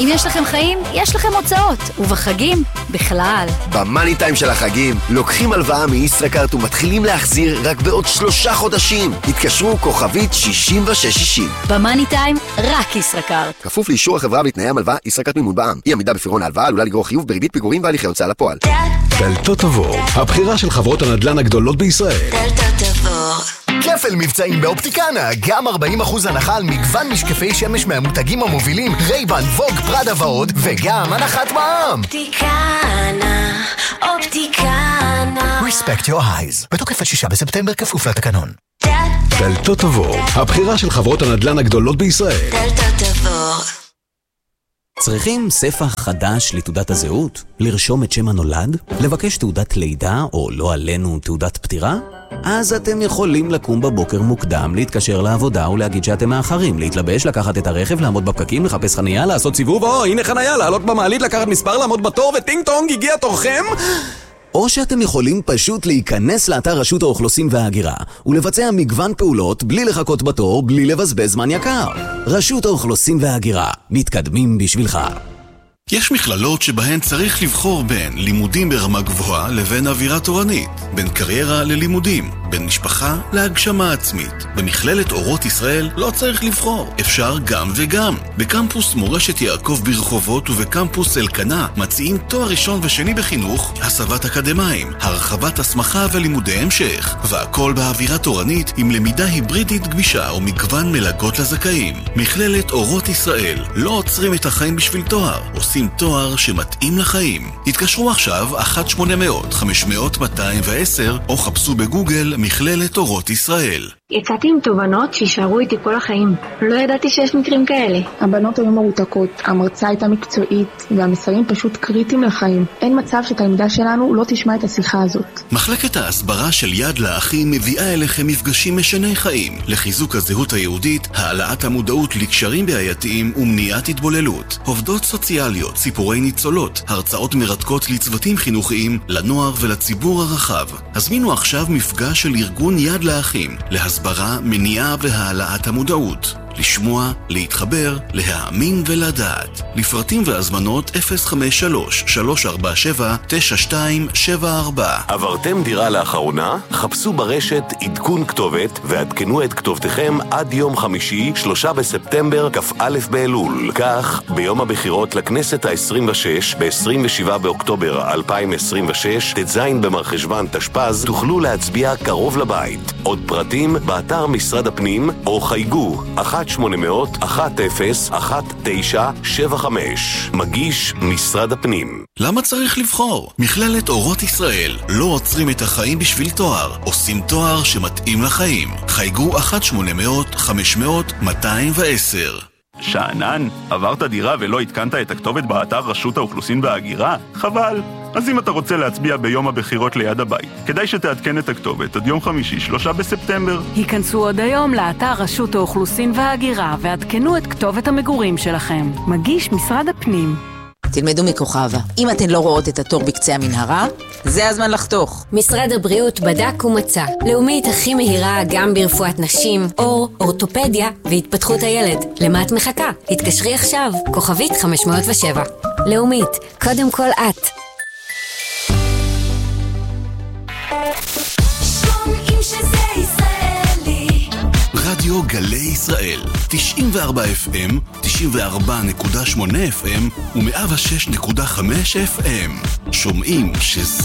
אם יש לכם חיים, יש לכם הוצאות, ובחגים, בכלל. במאני טיים של החגים, לוקחים הלוואה מישראכרט ומתחילים להחזיר רק בעוד 3 חודשים. התקשרו כוכבית 6660. במאני טיים, רק ישראכרט. כפוף לאישור החברה בתנאי המלוואה, ישראכרט מימון בע"מ. אי עמידה בפירעון ההלוואה עלולה לגרור חיוב בריבית פיגורים והליכי הוצאה לפועל. דלתות תבור, הבחירה של חברות הנדל"ן הגדולות בישראל. דלתות תבור. כפל מבצעים באופטיקנה, גם 40% הנחה על מגוון משקפי שמש מהמותגים המובילים, רייבן, ווג, פרדה ועוד, וגם הנחת מע"מ. אופטיקנה, אופטיקנה. Respect your eyes. בתוקף עד 6 בספטמבר כפוף לתקנון. דלתות תבור, הבחירה של חברות הנדל"ן הגדולות בישראל. דלתות תבור. צריכים ספח חדש לתעודת הזהות? לרשום את שם הנולד? לבקש תעודת לידה או לא עלינו תעודת פטירה? אז אתם יכולים לקום בבוקר מוקדם, להתקשר לעבודה ולהגיד שאתם מאחרים, להתלבש, לקחת את הרכב, לעמוד בפקקים, לחפש חנייה, לעשות סיבוב, הנה חנייה, לעלות במעלית, לקחת מספר, לעמוד בתור וטינג טונג, הגיע תורכם? או שאתם יכולים פשוט להיכנס לאתר רשות האוכלוסין וההגירה ולבצע מגוון פעולות בלי לחכות בתור, בלי לבזבז זמן יקר. רשות האוכלוסין וההגירה, מתקדמים בשבילך. יש מכללות שבהן צריך לבחור בין לימודים ברמה גבוהה לבין אווירה תורנית, בין קריירה ללימודים, בין משפחה להגשמה עצמית. במכללת אורות ישראל לא צריך לבחור, אפשר גם וגם. בקמפוס מורשת יעקב ברחובות ובקמפוס אלקנה מציעים תואר ראשון ושני בחינוך, הסבת אקדמיים, הרחבת הסמכה ולימודי המשך, והכל באווירה תורנית עם למידה היברידית גמישה ומגוון מלגות לזכאים. מכללת אורות ישראל לא עוצרים את החיים בשביל תואר, עושים תואר שמתאים לחיים. התקשרו עכשיו 1-800-500-210 או חפשו בגוגל מכללת אורות ישראל. יצאתי עם תובנות שישארו איתי כל החיים. לא ידעתי שיש מקרים כאלה. הבנות היו מרותקות, המרצה הייתה מקצועית, והמסרים פשוט קריטיים לחיים. אין מצב שתלמידה שלנו לא תשמע את השיחה הזאת. מחלקת ההסברה של יד לאחים מביאה אליכם מפגשים משני חיים, לחיזוק הזהות היהודית, העלאת המודעות לקשרים בעייתיים ומניעת התבוללות. עובדות סוציאליות, סיפורי ניצולות, הרצאות מרתקות לצוותים חינוכיים, לנוער ולציבור הרחב. הזמינו עכשיו מפגש של ארגון יד לאחים, להסברה, מניעה והעלאת המודעות. לשמוע, להתחבר, להאמין ולדעת. לפרטים והזמנות 053-347-9274. עברתם דירה לאחרונה? חפשו ברשת עדכון כתובת ועדכנו את כתובתכם עד יום חמישי 3 בספטמבר כ"א באלול. כך, ביום הבחירות לכנסת ה-26 ב-27 באוקטובר 2026 ט"ז במרחשוון תשפ"ז תוכלו להצביע קרוב לבית. עוד פרטים באתר משרד הפנים או חייגו 1-800-10-1975. מגיש משרד הפנים. למה צריך לבחור? מכללת אורות ישראל לא עוצרים את החיים בשביל תואר, עושים תואר שמתאים לחיים. חייגו 1-800-500-210. שענן, עברת דירה ולא התקנת את הכתובת באתר רשות האוכלוסין וההגירה? חבל. אז אם אתה רוצה להצביע ביום הבחירות ליד הבית, כדאי שתעדכן את הכתובת עד יום חמישי 3 בספטמבר. היכנסו עוד היום לאתר רשות האוכלוסין וההגירה ועדכנו את כתובת המגורים שלכם. מגיש משרד הפנים. תלמדו מכוכבה. אם אתן לא רואות את התור בקצה המנהרה, זה הזמן לחתוך. משרד הבריאות בדק ומצא. לאומית הכי מהירה גם ברפואת נשים, אור, אורתופדיה והתפתחות הילד. למה את מחכה? התקשרי עכשיו. כוכבית 507. לאומית, קודם כל את. רדיו גלי ישראל 94 FM, 94.8 FM ו106.5 FM. שומעים שזה